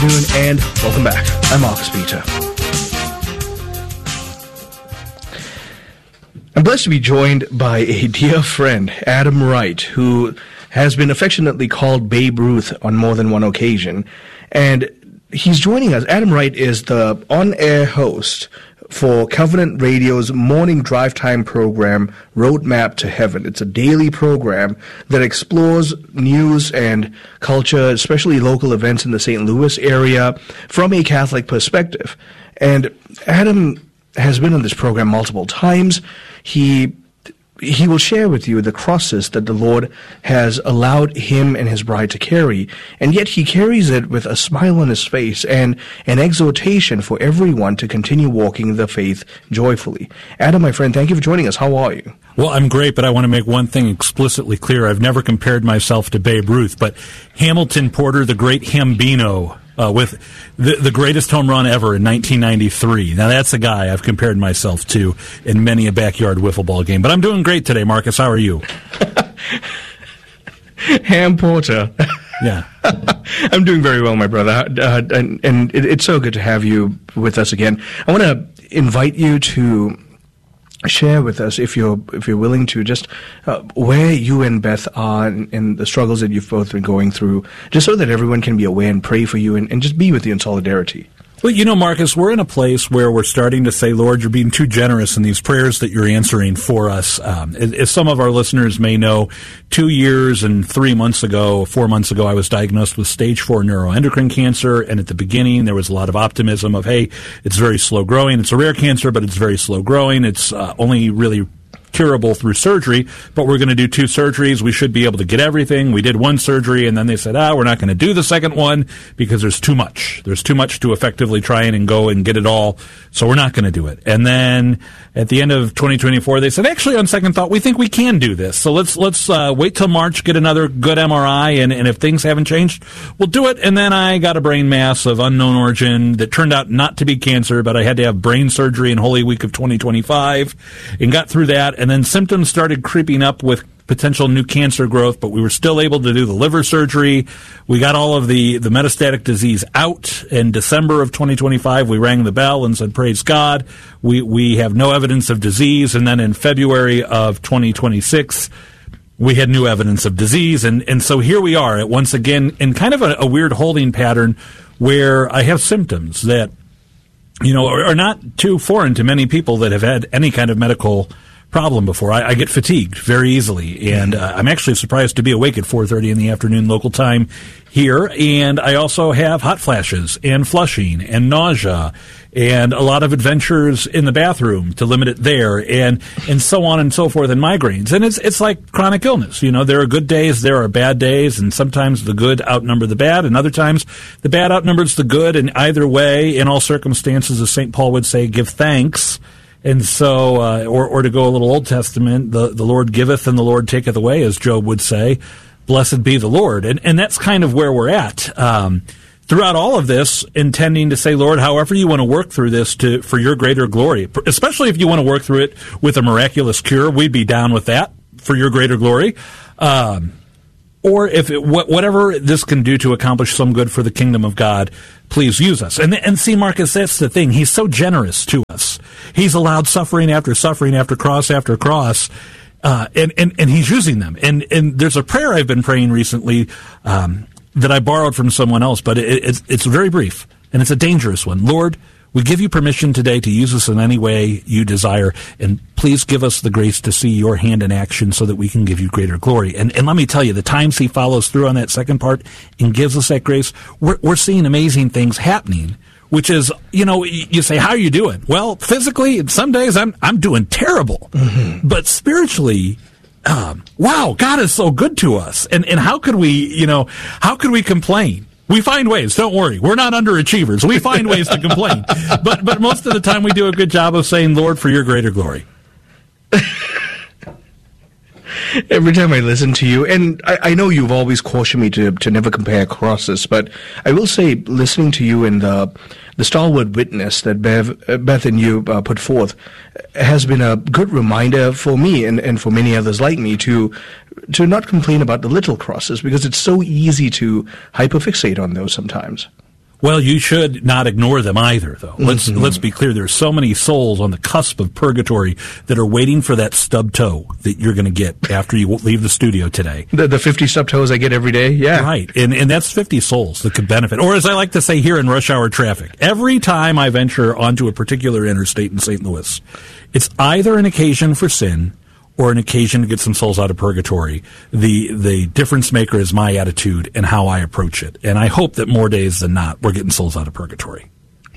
afternoon, and welcome back. I'm Marcus Peter. I'm blessed to be joined by a dear friend, Adam Wright, who has been affectionately called Babe Ruth on more than one occasion. And he's joining us. Adam Wright is the on-air host for Covenant Radio's morning drive time program, Roadmap to Heaven. It's a daily program that explores news and culture, especially local events in the St. Louis area, from a Catholic perspective. And Adam has been on this program multiple times. He will share with you the crosses that the Lord has allowed him and his bride to carry, and yet he carries it with a smile on his face and an exhortation for everyone to continue walking the faith joyfully. Adam, my friend, thank you for joining us. How are you? Well, I'm great, but I want to make one thing explicitly clear. I've never compared myself to Babe Ruth, but Hamilton Porter, the great Hambino, with the greatest home run ever in 1993. Now, that's a guy I've compared myself to in many a backyard wiffle ball game. But I'm doing great today, Marcus. How are you? Ham Porter. Yeah. I'm doing very well, my brother. And it's so good to have you with us again. I want to invite you to share with us, if you're willing to, just where you and Beth are in the struggles that you've both been going through, just so that everyone can be aware and pray for you and just be with you in solidarity. Well, you know, Marcus, we're in a place where we're starting to say, Lord, you're being too generous in these prayers that you're answering for us. As some of our listeners may know, 2 years and 4 months ago, I was diagnosed with stage 4 neuroendocrine cancer. And at the beginning, there was a lot of optimism of, hey, it's very slow growing. It's a rare cancer, but it's very slow growing. It's only really curable through surgery, but we're going to do 2 surgeries. We should be able to get everything. We did 1 surgery, and then they said, we're not going to do the second one because there's too much. There's too much to effectively try and go and get it all, so we're not going to do it. And then at the end of 2024, they said, actually, on second thought, we think we can do this. So let's wait till March, get another good MRI, and if things haven't changed, we'll do it. And then I got a brain mass of unknown origin that turned out not to be cancer, but I had to have brain surgery in Holy Week of 2025 and got through that. And then symptoms started creeping up with potential new cancer growth, but we were still able to do the liver surgery. We got all of the metastatic disease out. In December of 2025, we rang the bell and said, praise God, we have no evidence of disease. And then in February of 2026, we had new evidence of disease. And so here we are, once again, in kind of a weird holding pattern where I have symptoms that, you know, are not too foreign to many people that have had any kind of medical problem before. I get fatigued very easily, and I'm actually surprised to be awake at 4:30 in the afternoon local time here. And I also have hot flashes and flushing and nausea and a lot of adventures in the bathroom to limit it there, and so on and so forth, and migraines. And it's like chronic illness. You know, there are good days, there are bad days, and sometimes the good outnumber the bad, and other times the bad outnumbers the good. And either way, in all circumstances, as St. Paul would say, give thanks. And so, or to go a little Old Testament, the Lord giveth and the Lord taketh away, as Job would say. Blessed be the Lord. And that's kind of where we're at. Throughout all of this, intending to say, Lord, however you want to work through this for your greater glory, especially if you want to work through it with a miraculous cure, we'd be down with that for your greater glory. Or if whatever this can do to accomplish some good for the kingdom of God, please use us. And see, Marcus, that's the thing. He's so generous to us. He's allowed suffering after cross after cross, and he's using them. And there's a prayer I've been praying recently that I borrowed from someone else, but it's very brief, and it's a dangerous one. Lord, we give you permission today to use us in any way you desire, and please give us the grace to see your hand in action so that we can give you greater glory. And let me tell you, the times he follows through on that second part and gives us that grace, we're seeing amazing things happening, which is, you know, you say, how are you doing? Well, physically, some days I'm doing terrible. Mm-hmm. But spiritually, wow, God is so good to us. And how could we complain? We find ways. Don't worry. We're not underachievers. We find ways to complain. But most of the time we do a good job of saying, Lord, for your greater glory. Every time I listen to you, and I know you've always cautioned me to never compare crosses, but I will say, listening to you and the stalwart witness that Beth and you put forth has been a good reminder for me and for many others like me to not complain about the little crosses, because it's so easy to hyperfixate on those sometimes. Well, you should not ignore them either, though. Let's be clear. There's so many souls on the cusp of purgatory that are waiting for that stub toe that you're going to get after you leave the studio today. The 50 stub toes I get every day? Yeah. Right. And that's 50 souls that could benefit. Or as I like to say here in rush hour traffic, every time I venture onto a particular interstate in St. Louis, it's either an occasion for sin or an occasion to get some souls out of purgatory. The difference maker is my attitude and how I approach it. And I hope that more days than not, we're getting souls out of purgatory.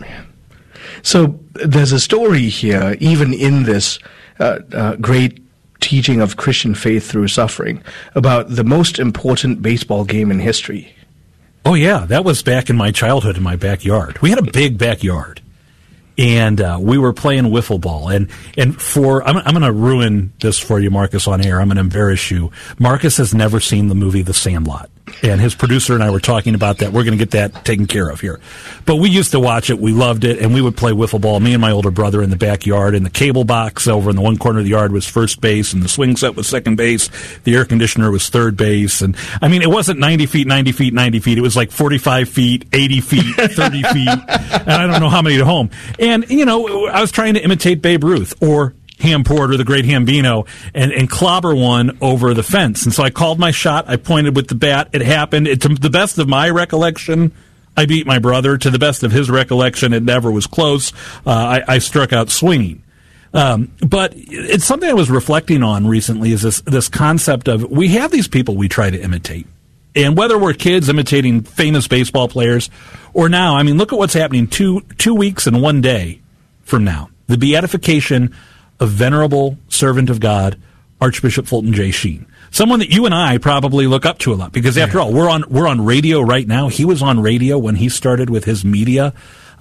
So there's a story here, even in this great teaching of Christian faith through suffering, about the most important baseball game in history. Oh, yeah. That was back in my childhood in my backyard. We had a big backyard. And we were playing wiffle ball, and I'm going to ruin this for you, Marcus, on air. I'm going to embarrass you. Marcus has never seen the movie The Sandlot, and his producer and I were talking about that. We're going to get that taken care of here. But we used to watch it. We loved it, and we would play wiffle ball, me and my older brother, in the backyard. And the cable box over in the one corner of the yard was first base, and the swing set was second base. The air conditioner was third base. And, I mean, it wasn't 90 feet, 90 feet, 90 feet. It was like 45 feet, 80 feet, 30 feet, and I don't know how many to home. And, you know, I was trying to imitate Babe Ruth or Ham Porter, the great Hambino, and clobber one over the fence. And so I called my shot. I pointed with the bat. It happened. To the best of my recollection, I beat my brother. To the best of his recollection, it never was close. I struck out swinging. But it's something I was reflecting on recently is this concept of we have these people we try to imitate. And whether we're kids imitating famous baseball players or now, I mean, look at what's happening 2 weeks and 1 day from now. The beatification of venerable servant of God, Archbishop Fulton J. Sheen. Someone that you and I probably look up to a lot because after all, we're on radio right now. He was on radio when he started with his media.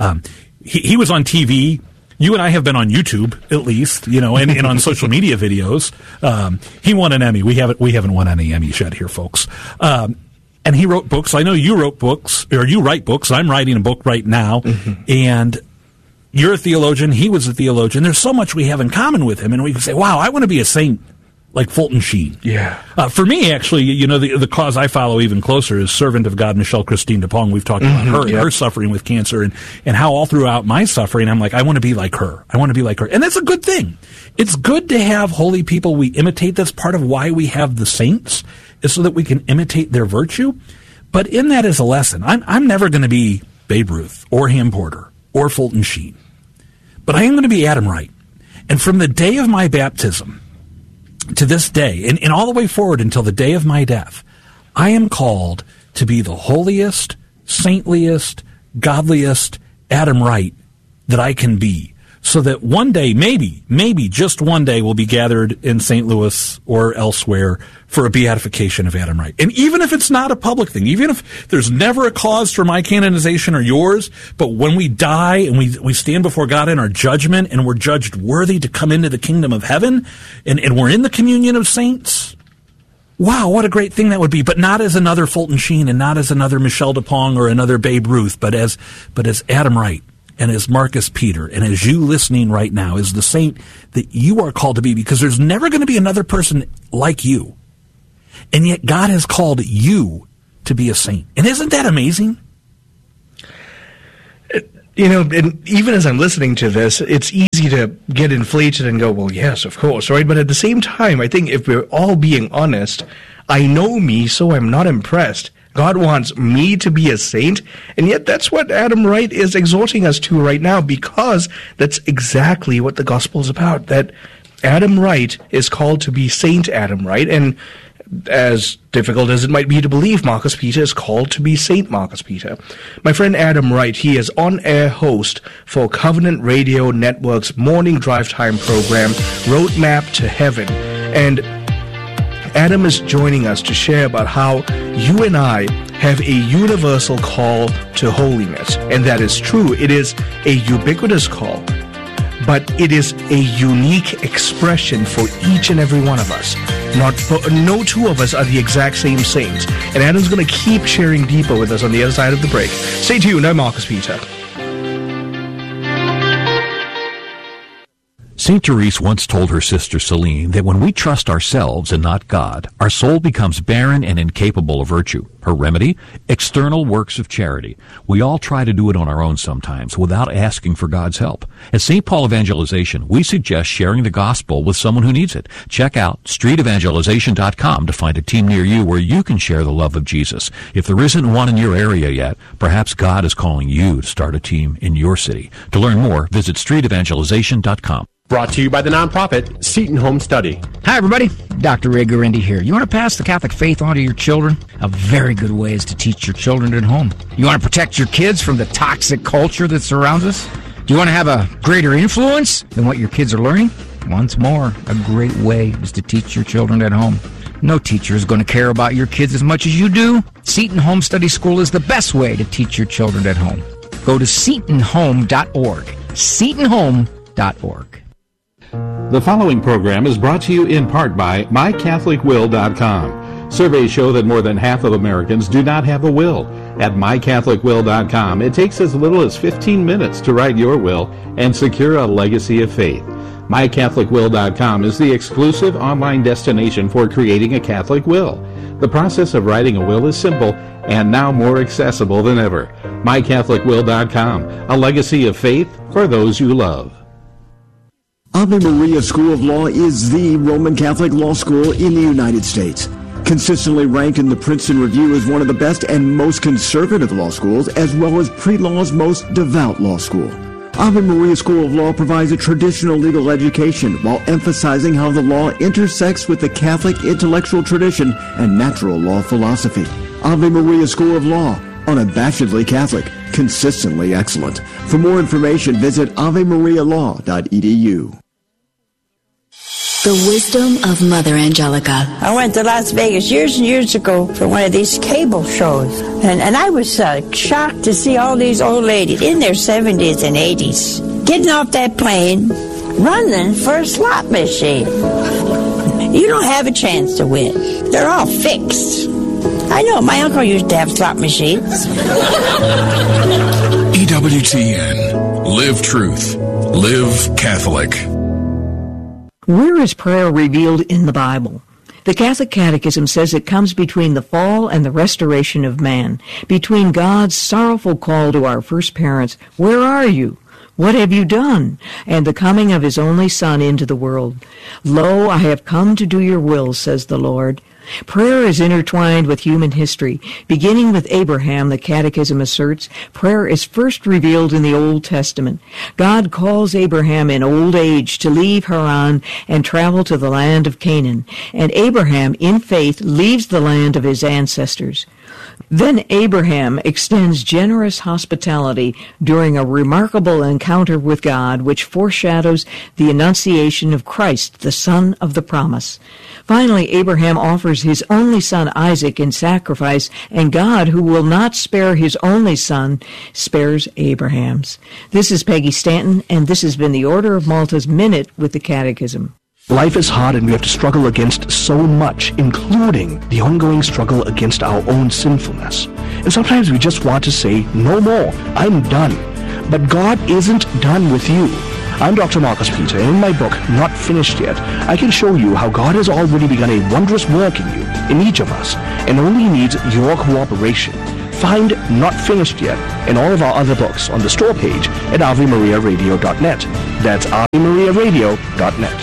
He was on TV. You and I have been on YouTube, at least, you know, and on social media videos. He won an Emmy. We haven't won any Emmys yet here, folks. And he wrote books. I know you wrote books, or you write books. I'm writing a book right now. And you're a theologian. He was a theologian. There's so much we have in common with him. And we can say, wow, I want to be a saint like Fulton Sheen. Yeah. For me, actually, you know, the cause I follow even closer is servant of God, Michelle Christine DePong. We've talked about her and her suffering with cancer and how all throughout my suffering, I'm like, I want to be like her. I want to be like her. And that's a good thing. It's good to have holy people we imitate. That's part of why we have the saints, is so that we can imitate their virtue. But in that is a lesson. I'm never going to be Babe Ruth or Ham Porter or Fulton Sheen. But I am going to be Adam Wright. And from the day of my baptism to this day, and all the way forward until the day of my death, I am called to be the holiest, saintliest, godliest Adam Wright that I can be. So that one day, maybe just one day, we'll be gathered in St. Louis or elsewhere for a beatification of Adam Wright. And even if it's not a public thing, even if there's never a cause for my canonization or yours, but when we die and we stand before God in our judgment and we're judged worthy to come into the kingdom of heaven and we're in the communion of saints, wow, what a great thing that would be. But not as another Fulton Sheen and not as another Michelle DePong or another Babe Ruth, but as Adam Wright. And as Marcus Peter, and as you listening right now, is the saint that you are called to be, because there's never going to be another person like you. And yet God has called you to be a saint. And isn't that amazing? You know, and even as I'm listening to this, it's easy to get inflated and go, well, yes, of course, right? But at the same time, I think if we're all being honest, I know me, so I'm not impressed. God wants me to be a saint, and yet that's what Adam Wright is exhorting us to right now, because that's exactly what the gospel is about, that Adam Wright is called to be Saint Adam Wright, and as difficult as it might be to believe, Marcus Peter is called to be Saint Marcus Peter. My friend Adam Wright, he is on-air host for Covenant Radio Network's morning drive time program, Roadmap to Heaven, and Adam is joining us to share about how you and I have a universal call to holiness. And that is true. It is a ubiquitous call, but it is a unique expression for each and every one of us. No two of us are the exact same saints. And Adam's going to keep sharing deeper with us on the other side of the break. Stay tuned. I'm Marcus Peter. St. Therese once told her sister Celine that when we trust ourselves and not God, our soul becomes barren and incapable of virtue. Her remedy? External works of charity. We all try to do it on our own sometimes without asking for God's help. At St. Paul Evangelization, we suggest sharing the gospel with someone who needs it. Check out streetevangelization.com to find a team near you where you can share the love of Jesus. If there isn't one in your area yet, perhaps God is calling you to start a team in your city. To learn more, visit streetevangelization.com. Brought to you by the nonprofit Seton Home Study. Hi, everybody. Dr. Ray Guarendi here. You want to pass the Catholic faith on to your children? A very good way is to teach your children at home. You want to protect your kids from the toxic culture that surrounds us? Do you want to have a greater influence than what your kids are learning? Once more, a great way is to teach your children at home. No teacher is going to care about your kids as much as you do. Seton Home Study School is the best way to teach your children at home. Go to setonhome.org. setonhome.org. The following program is brought to you in part by MyCatholicWill.com. Surveys show that more than half of Americans do not have a will. At MyCatholicWill.com, it takes as little as 15 minutes to write your will and secure a legacy of faith. MyCatholicWill.com is the exclusive online destination for creating a Catholic will. The process of writing a will is simple and now more accessible than ever. MyCatholicWill.com, a legacy of faith for those you love. Ave Maria School of Law is the Roman Catholic law school in the United States. Consistently ranked in the Princeton Review as one of the best and most conservative law schools, as well as pre-law's most devout law school. Ave Maria School of Law provides a traditional legal education while emphasizing how the law intersects with the Catholic intellectual tradition and natural law philosophy. Ave Maria School of Law, unabashedly Catholic, consistently excellent. For more information, visit avemarialaw.edu. The wisdom of Mother Angelica. I went to Las Vegas years and years ago for one of these cable shows. And I was shocked to see all these old ladies in their 70s and 80s getting off that plane, running for a slot machine. You don't have a chance to win. They're all fixed. I know, my uncle used to have slot machines. EWTN. Live truth. Live Catholic. Where is prayer revealed in the Bible? The Catholic Catechism says it comes between the fall and the restoration of man, between God's sorrowful call to our first parents, "Where are you? What have you done?" and the coming of his only Son into the world. "Lo, I have come to do your will," says the Lord. Prayer is intertwined with human history. Beginning with Abraham, the Catechism asserts, prayer is first revealed in the Old Testament. God calls Abraham in old age to leave Haran and travel to the land of Canaan, and Abraham, in faith, leaves the land of his ancestors. Then Abraham extends generous hospitality during a remarkable encounter with God, which foreshadows the annunciation of Christ, the Son of the promise. Finally, Abraham offers his only son Isaac in sacrifice, and God, who will not spare his only son, spares Abraham's. This is Peggy Stanton, and this has been the Order of Malta's Minute with the Catechism. Life is hard and we have to struggle against so much, including the ongoing struggle against our own sinfulness. And sometimes we just want to say, no more, I'm done. But God isn't done with you. I'm Dr. Marcus Peter, and in my book, Not Finished Yet, I can show you how God has already begun a wondrous work in you, in each of us, and only needs your cooperation. Find Not Finished Yet and all of our other books on the store page at AveMariaRadio.net. That's AveMariaRadio.net.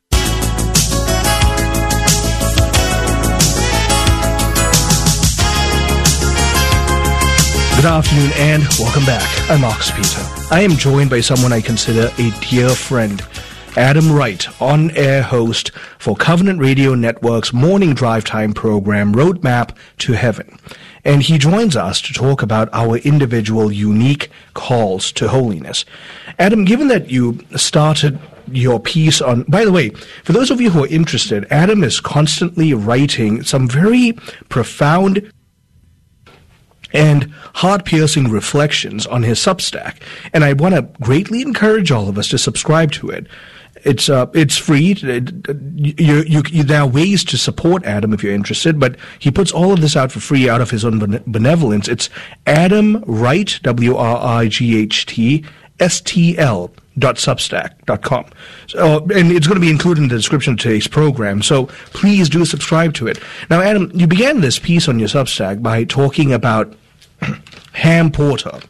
Good afternoon and welcome back. I'm Marcus Peter. I am joined by someone I consider a dear friend, Adam Wright, on-air host for Covenant Radio Network's morning drive time program, Roadmap to Heaven. And he joins us to talk about our individual unique calls to holiness. Adam, given that you started your piece on, by the way, for those of you who are interested, Adam is constantly writing some very profound and heart-piercing reflections on his Substack, and I want to greatly encourage all of us to subscribe to it. It's free. There are ways to support Adam if you're interested, but he puts all of this out for free out of his own benevolence. It's Adam Wright, WRIGHT, STL. adamwright.substack.com. And it's going to be included in the description of today's program, so please do subscribe to it. Now, Adam, you began this piece on your Substack by talking about Ham Porter.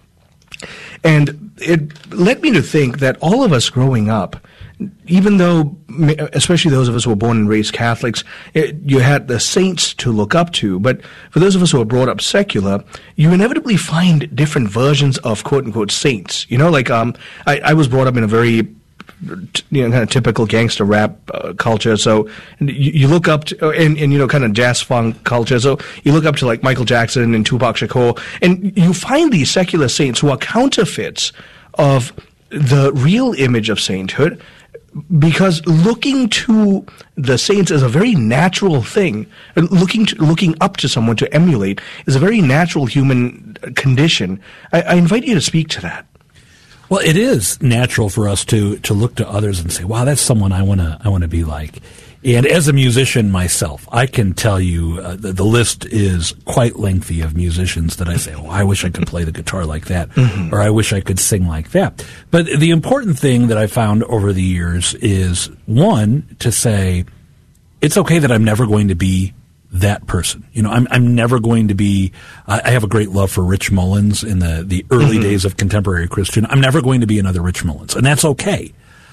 And it led me to think that all of us growing up, even though, especially those of us who were born and raised Catholics, you had the saints to look up to. But for those of us who were brought up secular, you inevitably find different versions of quote-unquote saints. You know, like I was brought up in a very kind of typical gangster rap culture. So you look up to, and kind of jazz funk culture. So you look up to like Michael Jackson and Tupac Shakur, and you find these secular saints who are counterfeits of the real image of sainthood, because looking to the saints is a very natural thing. Looking up to someone to emulate is a very natural human condition. I invite you to speak to that. Well, it is natural for us to look to others and say, "Wow, that's someone I want to be like." And as a musician myself, I can tell you the list is quite lengthy of musicians that I say, "Oh, I wish I could play the guitar like that," or "I wish I could sing like that." But the important thing that I found over the years is, one, to say it's okay that I'm never going to be that person. I'm never going to be, I have a great love for Rich Mullins in the early days of contemporary Christian. I'm never going to be another Rich Mullins, and that's okay.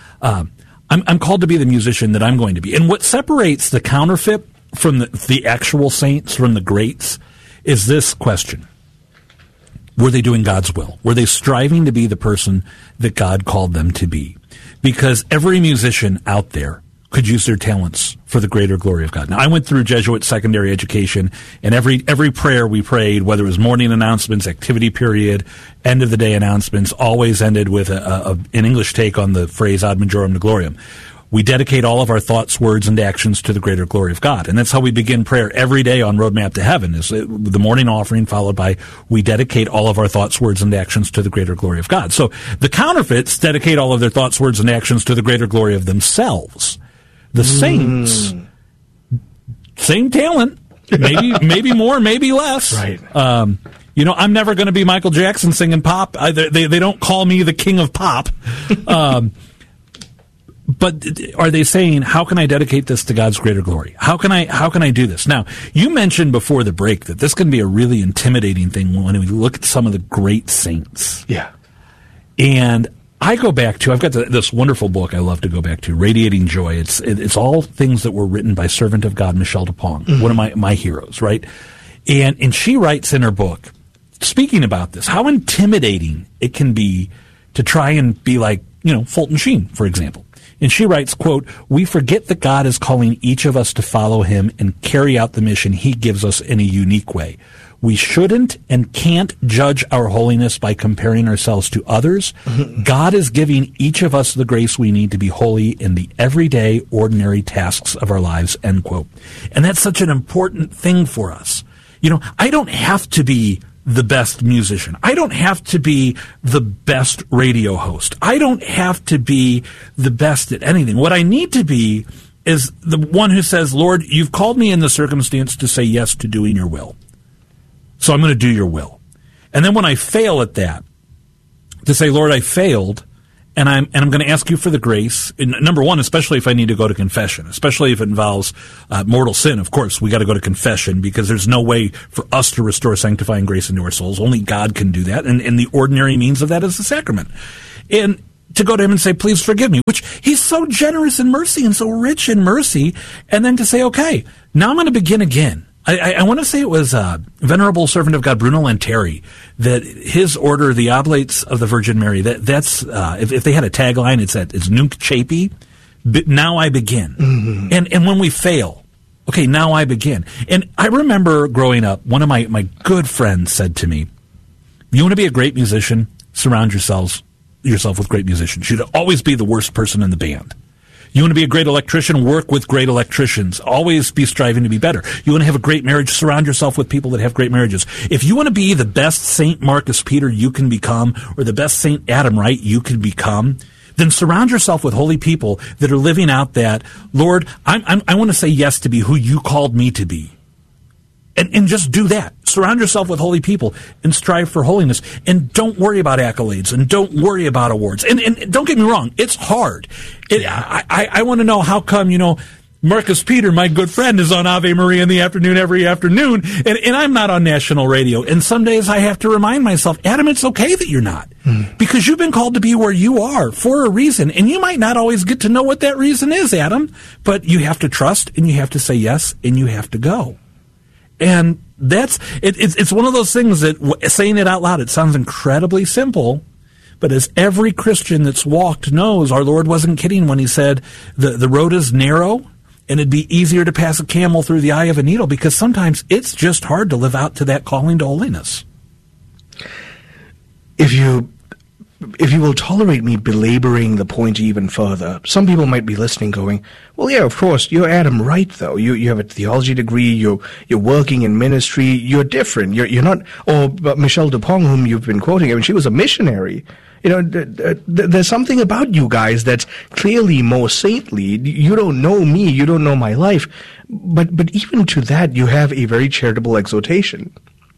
I'm called to be the musician that I'm going to be. And what separates the counterfeit from the actual saints, from the greats, is this question. Were they doing God's will? Were they striving to be the person that God called them to be? Because every musician out there could use their talents for the greater glory of God. Now, I went through Jesuit secondary education, and every prayer we prayed, whether it was morning announcements, activity period, end of the day announcements, always ended with an English take on the phrase Ad Majorem Gloriam. We dedicate all of our thoughts, words, and actions to the greater glory of God. And that's how we begin prayer every day on Roadmap to Heaven, is the morning offering followed by we dedicate all of our thoughts, words, and actions to the greater glory of God. So the counterfeits dedicate all of their thoughts, words, and actions to the greater glory of themselves. The saints, same talent, maybe more, maybe less. Right. I'm never going to be Michael Jackson singing pop. They don't call me the king of pop. But are they saying, how can I dedicate this to God's greater glory? How can I do this? Now, you mentioned before the break that this can be a really intimidating thing when we look at some of the great saints. Yeah. And I go back to, I've got this wonderful book I love to go back to, Radiating Joy. It's all things that were written by servant of God Michelle DePong, one of my heroes, right? And she writes in her book, speaking about this, how intimidating it can be to try and be like, Fulton Sheen, for example. And she writes, quote, "We forget that God is calling each of us to follow him and carry out the mission he gives us in a unique way. We shouldn't and can't judge our holiness by comparing ourselves to others. God is giving each of us the grace we need to be holy in the everyday, ordinary tasks of our lives," end quote. And that's such an important thing for us. I don't have to be the best musician. I don't have to be the best radio host. I don't have to be the best at anything. What I need to be is the one who says, "Lord, you've called me in the circumstance to say yes to doing your will. So I'm going to do your will." And then when I fail at that, to say, "Lord, I failed, and I'm going to ask you for the grace." And number one, especially if I need to go to confession, especially if it involves mortal sin, of course, we got to go to confession, because there's no way for us to restore sanctifying grace into our souls. Only God can do that, and the ordinary means of that is the sacrament. And to go to him and say, "Please forgive me," which he's so generous in mercy and so rich in mercy, and then to say, "Okay, now I'm going to begin again." I want to say it was Venerable Servant of God Bruno Lanteri, that his order, the Oblates of the Virgin Mary, that's if they had a tagline, it's Nunc Chapi, now I begin. And when we fail, okay, now I begin. And I remember growing up, one of my good friends said to me, "You want to be a great musician? Surround yourself with great musicians. You should always be the worst person in the band. You want to be a great electrician? Work with great electricians. Always be striving to be better. You want to have a great marriage? Surround yourself with people that have great marriages. If you want to be the best St. Marcus Peter you can become, or the best St. Adam Wright you can become, then surround yourself with holy people that are living out that, Lord, I want to say yes to be who you called me to be. And just do that. surround yourself with holy people and strive for holiness. And don't worry about accolades and don't worry about awards. And don't get me wrong, it's hard. I want to know how come, Marcus Peter, my good friend, is on Ave Maria in the afternoon every afternoon, and I'm not on national radio. And some days I have to remind myself, Adam, it's okay that you're not. Because you've been called to be where you are for a reason. And you might not always get to know what that reason is, Adam, but you have to trust, and you have to say yes, and you have to go. And it's one of those things that, saying it out loud, it sounds incredibly simple. But as every Christian that's walked knows, our Lord wasn't kidding when he said the road is narrow, and it'd be easier to pass a camel through the eye of a needle, because sometimes it's just hard to live out to that calling to holiness. If you will tolerate me belaboring the point even further, some people might be listening going, well, yeah, of course, you're Adam Wright, though. You have a theology degree, you're working in ministry, you're different. You're not, or Michelle DuPont, whom you've been quoting, I mean, she was a missionary. There's something about you guys that's clearly more saintly. You don't know me, you don't know my life, but even to that, you have a very charitable exhortation.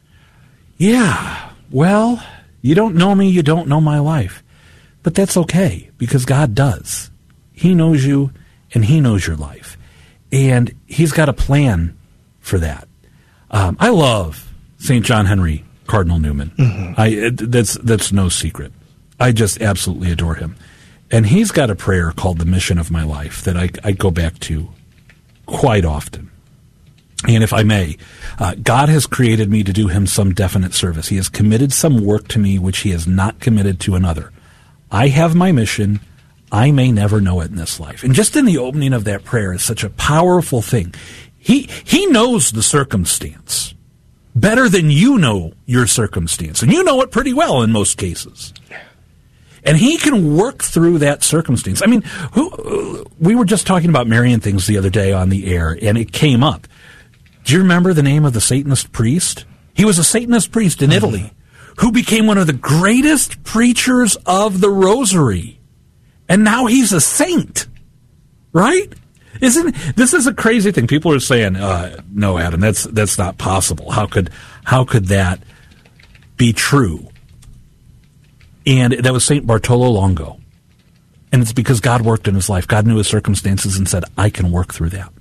Yeah, well, you don't know me, you don't know my life, but that's okay, because God does. He knows you, and He knows your life, and He's got a plan for that. I love St. John Henry Cardinal Newman. Mm-hmm. That's no secret. I just absolutely adore him. And he's got a prayer called The Mission of My Life that I go back to quite often. And if I may, God has created me to do Him some definite service. He has committed some work to me which He has not committed to another. I have my mission. I may never know it in this life. And just in the opening of that prayer is such a powerful thing. He knows the circumstance better than you know your circumstance. And you know it pretty well in most cases. And He can work through that circumstance. I mean, we were just talking about marrying things the other day on the air, and it came up. Do you remember the name of the Satanist priest? He was a Satanist priest in Italy who became one of the greatest preachers of the Rosary. And now he's a saint, right? This is a crazy thing. People are saying, no, Adam, that's not possible. How could that be true? And that was St. Bartolo Longo. And it's because God worked in his life. God knew his circumstances and said, I can work through that.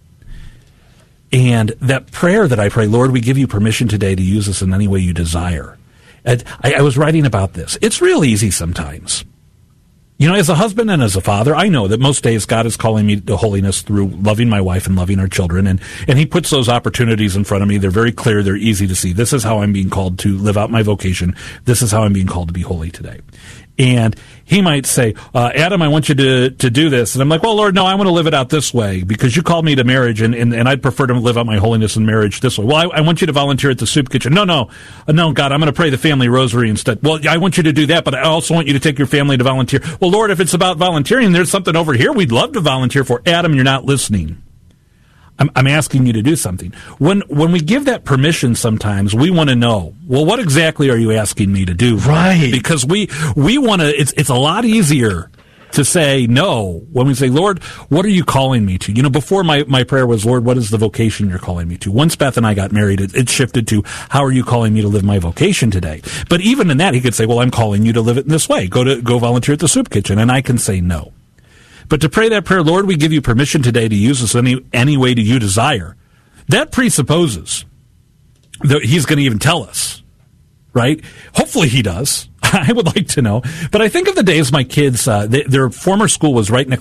And that prayer that I pray, Lord, we give you permission today to use us in any way you desire. I was writing about this. It's real easy sometimes. As a husband and as a father, I know that most days God is calling me to holiness through loving my wife and loving our children. And He puts those opportunities in front of me. They're very clear. They're easy to see. This is how I'm being called to live out my vocation. This is how I'm being called to be holy today. And He might say, Adam, I want you to do this. And I'm like, well, Lord, no, I want to live it out this way because you called me to marriage and I'd prefer to live out my holiness in marriage this way. Well, I want you to volunteer at the soup kitchen. No, God, I'm going to pray the family rosary instead. Well, I want you to do that, but I also want you to take your family to volunteer. Well, Lord, if it's about volunteering, there's something over here we'd love to volunteer for. Adam, you're not listening. I'm asking you to do something. When we give that permission sometimes, we want to know, well, what exactly are you asking me to do? Right. Because we want to, it's a lot easier to say no when we say, Lord, what are you calling me to? Before my prayer was, Lord, what is the vocation you're calling me to? Once Beth and I got married, it shifted to, how are you calling me to live my vocation today? But even in that, He could say, well, I'm calling you to live it in this way. Go volunteer at the soup kitchen. And I can say no. But to pray that prayer, Lord, we give you permission today to use us any way that you desire, that presupposes that He's going to even tell us, right? Hopefully He does. I would like to know. But I think of the days my kids, their former school was right next